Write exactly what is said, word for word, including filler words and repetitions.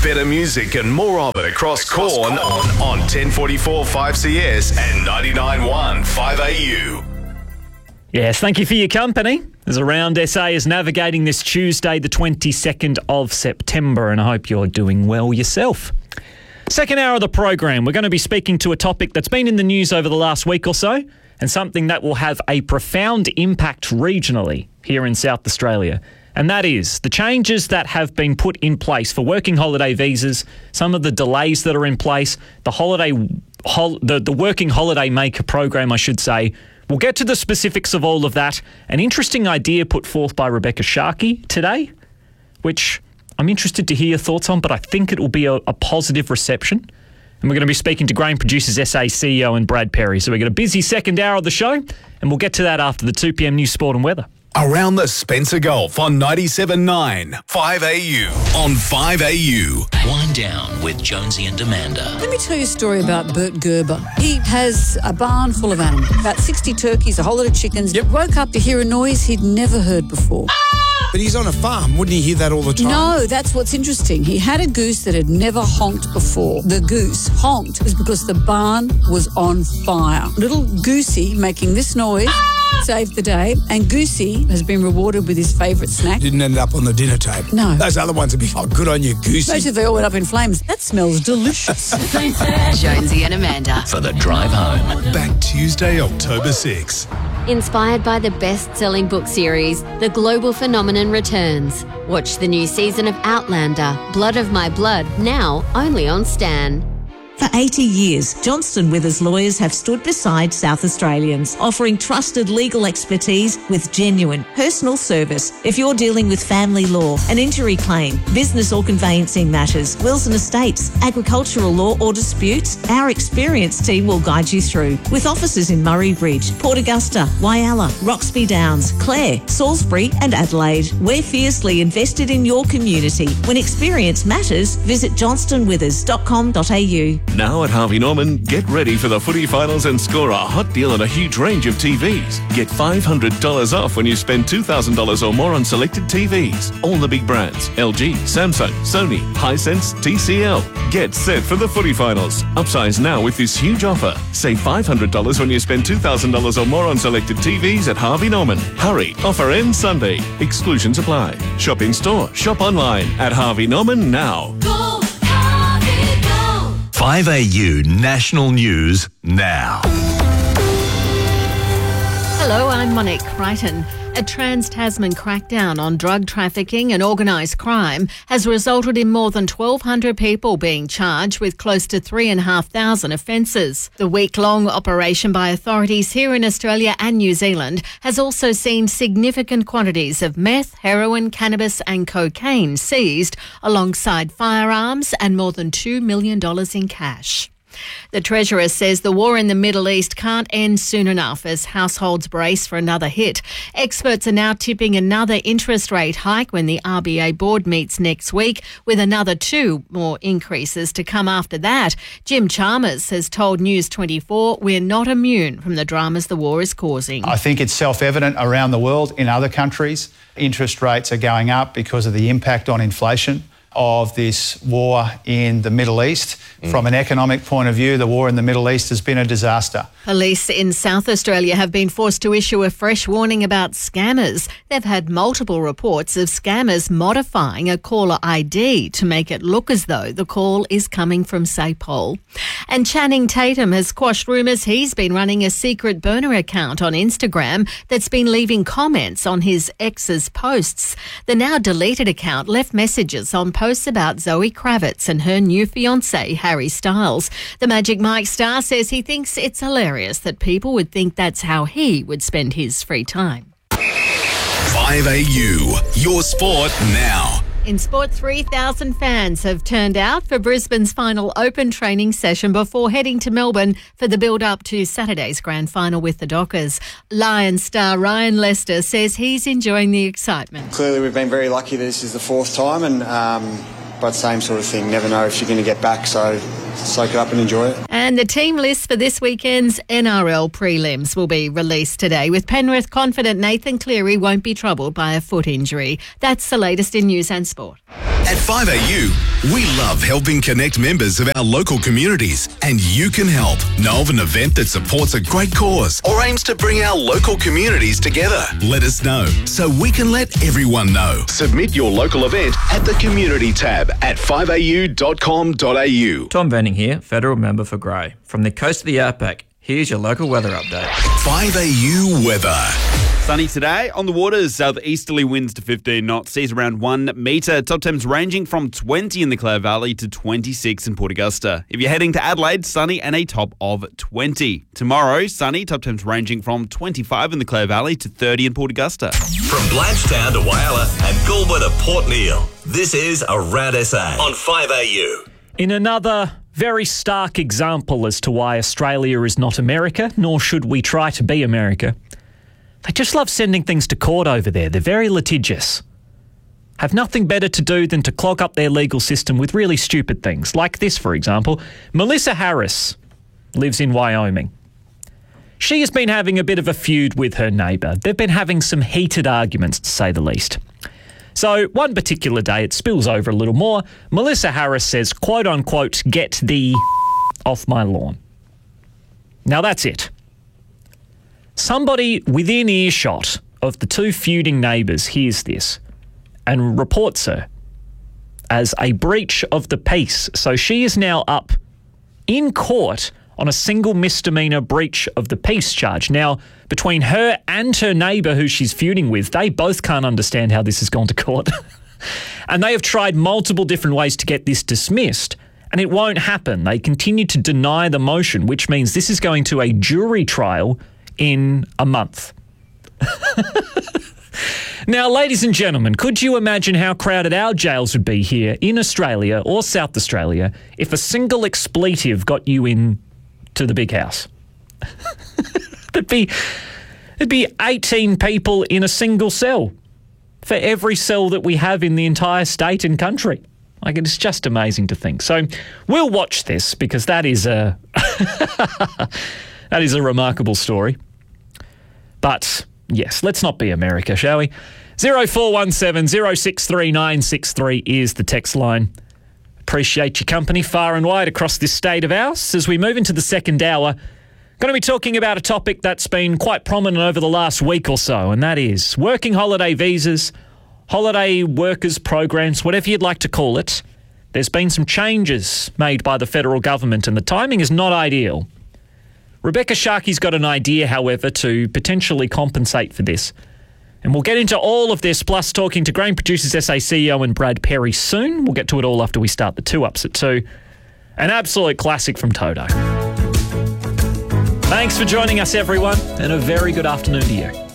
Better music and more of it across Corn on ten forty-four five C S and ninety-nine point one five A U. Yes, thank you for your company as Around S A is navigating this Tuesday, the twenty-second of September, and I hope you're doing well yourself. Second hour of the program, we're going to be speaking to a topic that's been in the news over the last week or so, and something that will have a profound impact regionally here in South Australia. And that is the changes that have been put in place for working holiday visas, some of the delays that are in place, the holiday, hol- the, the working holiday maker program, I should say. We'll get to the specifics of all of that. An interesting idea put forth by Rebecca Sharkey today, which I'm interested to hear your thoughts on, but I think it will be a, a positive reception. And we're going to be speaking to Grain Producers S A C E O and Brad Perry. So we've got a busy second hour of the show, and we'll get to that after the two p.m. news, sport and weather. Around the Spencer Gulf on ninety-seven point nine five A U on five A U. Wind down with Jonesy and Amanda. Let me tell you a story about Bert Gerber. He has a barn full of animals, about sixty turkeys, a whole lot of chickens. Yep. Woke up to hear a noise he'd never heard before. But he's on a farm. Wouldn't he hear that all the time? No, that's what's interesting. He had a goose that had never honked before. The goose honked was because the barn was on fire. Little Goosey making this noise saved the day, and Goosey has been rewarded with his favourite snack. Didn't end up on the dinner table. No. Those other ones would be, oh, good on you, Goosey. Especially if they all went up in flames. That smells delicious. Jonesy and Amanda. For the drive home. Back Tuesday, October sixth. Inspired by the best-selling book series, The Global Phenomenon returns. Watch the new season of Outlander, Blood of My Blood, now only on Stan. For eighty years, Johnston Withers lawyers have stood beside South Australians, offering trusted legal expertise with genuine personal service. If you're dealing with family law, an injury claim, business or conveyancing matters, wills and estates, agricultural law or disputes, our experienced team will guide you through. With offices in Murray Bridge, Port Augusta, Wyalla, Roxby Downs, Clare, Salisbury and Adelaide. We're fiercely invested in your community. When experience matters, visit johnston withers dot com dot a u. Now at Harvey Norman, get ready for the footy finals and score a hot deal on a huge range of T Vs. Get five hundred dollars off when you spend two thousand dollars or more on selected T Vs. All the big brands, L G, Samsung, Sony, Hisense, T C L. Get set for the footy finals. Upsize now with this huge offer. Save five hundred dollars when you spend two thousand dollars or more on selected T Vs at Harvey Norman. Hurry, offer ends Sunday. Exclusions apply. Shop in store, shop online at Harvey Norman now. five A U National News now. Hello, I'm Monique Crichton. A Trans-Tasman crackdown on drug trafficking and organised crime has resulted in more than twelve hundred people being charged with close to three thousand five hundred offences. The week-long operation by authorities here in Australia and New Zealand has also seen significant quantities of meth, heroin, cannabis and cocaine seized, alongside firearms and more than two million dollars in cash. The Treasurer says the war in the Middle East can't end soon enough as households brace for another hit. Experts are now tipping another interest rate hike when the R B A board meets next week, with another two more increases to come after that. Jim Chalmers has told News twenty-four we're not immune from the dramas the war is causing. I think it's self-evident around the world in other countries. Interest rates are going up because of the impact on inflation of this war in the Middle East. Mm. From an economic point of view, the war in the Middle East has been a disaster. Police in South Australia have been forced to issue a fresh warning about scammers. They've had multiple reports of scammers modifying a caller I D to make it look as though the call is coming from SAPOL. And Channing Tatum has quashed rumours he's been running a secret burner account on Instagram that's been leaving comments on his ex's posts. The now deleted account left messages on posts about Zoe Kravitz and her new fiancé, Harry Styles. The Magic Mike star says he thinks it's hilarious that people would think that's how he would spend his free time. five A U, your sport now. In sport, three thousand fans have turned out for Brisbane's final open training session before heading to Melbourne for the build-up to Saturday's grand final with the Dockers. Lions star Ryan Lester says he's enjoying the excitement. Clearly we've been very lucky that this is the fourth time, and um, but same sort of thing, never know if you're going to get back, so soak it up and enjoy it. And the team list for this weekend's N R L prelims will be released today, with Penrith confident Nathan Cleary won't be troubled by a foot injury. That's the latest in news and sport. At five A U, we love helping connect members of our local communities, and you can help. Know of an event that supports a great cause or aims to bring our local communities together? Let us know so we can let everyone know. Submit your local event at the Community tab at five a u dot com dot a u. Tom Venning here, Federal Member for Grey. From the coast of the outback, here's your local weather update. five A U weather. Sunny today. On the waters, southeasterly winds to fifteen knots, seas around one metre. Top temps ranging from twenty in the Clare Valley to twenty-six in Port Augusta. If you're heading to Adelaide, sunny and a top of twenty. Tomorrow, sunny, top temps ranging from twenty-five in the Clare Valley to thirty in Port Augusta. From Blanchetown to Whyalla and Goulburn to Port Neal, this is Around S A on five A U. In another very stark example as to why Australia is not America, nor should we try to be America, they just love sending things to court over there. They're very litigious. Have nothing better to do than to clog up their legal system with really stupid things. Like this, for example. Melissa Harris lives in Wyoming. She has been having a bit of a feud with her neighbour. They've been having some heated arguments, to say the least. So one particular day, it spills over a little more. Melissa Harris says, quote unquote, get the off my lawn. Now that's it. Somebody within earshot of the two feuding neighbours hears this and reports her as a breach of the peace. So she is now up in court on a single misdemeanor breach of the peace charge. Now, between her and her neighbour who she's feuding with, they both can't understand how this has gone to court. And they have tried multiple different ways to get this dismissed, and it won't happen. They continue to deny the motion, which means this is going to a jury trial in a month. Now, ladies and gentlemen, could you imagine how crowded our jails would be here in Australia or South Australia if a single expletive got you in to the big house? There'd be, there'd be eighteen people in a single cell for every cell that we have in the entire state and country. Like, it's just amazing to think. So we'll watch this because that is a that is a remarkable story. But yes, let's not be America, shall we? zero four one seven, zero six three nine six three is the text line. Appreciate your company far and wide across this state of ours. As we move into the second hour, going to be talking about a topic that's been quite prominent over the last week or so, and that is working holiday visas, holiday workers programs, whatever you'd like to call it. There's been some changes made by the federal government, and the timing is not ideal. Rebecca Sharkey's got an idea, however, to potentially compensate for this. And we'll get into all of this, plus talking to Grain Producers S A C E O and Brad Perry soon. We'll get to it all after we start the two-ups at two. An absolute classic from Toto. Thanks for joining us, everyone, and a very good afternoon to you.